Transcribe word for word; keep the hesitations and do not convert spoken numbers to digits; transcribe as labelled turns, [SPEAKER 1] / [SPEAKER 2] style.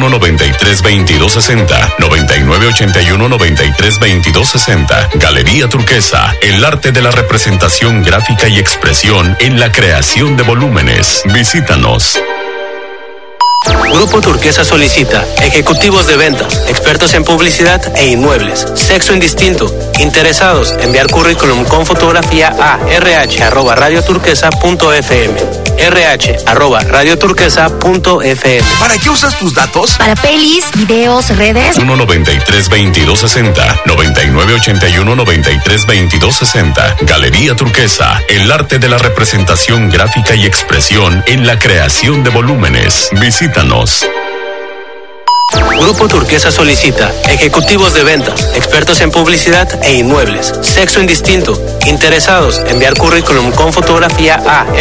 [SPEAKER 1] uno, noventa y tres, veintidós sesenta, noventa y nueve, ochenta y uno, noventa y tres, veintidós sesenta. Galería Turquesa, el arte de la representación gráfica y expresión en la creación de volúmenes. Visítanos.
[SPEAKER 2] Grupo Turquesa solicita ejecutivos de ventas, expertos en publicidad e inmuebles, sexo indistinto, interesados, enviar currículum con fotografía a rh arroba radioturquesa punto fm, rh arroba radioturquesa punto fm.
[SPEAKER 3] ¿Para qué usas tus datos?
[SPEAKER 4] Para pelis, videos, redes.
[SPEAKER 1] uno, noventa y tres, veintidós sesenta, noventa y nueve, ochenta y uno, noventa y tres, veintidós sesenta. Galería Turquesa, el arte de la representación gráfica y expresión en la creación de volúmenes. Visítanos.
[SPEAKER 2] Grupo Turquesa solicita ejecutivos de ventas, expertos en publicidad e inmuebles, sexo indistinto, interesados, enviar currículum con fotografía a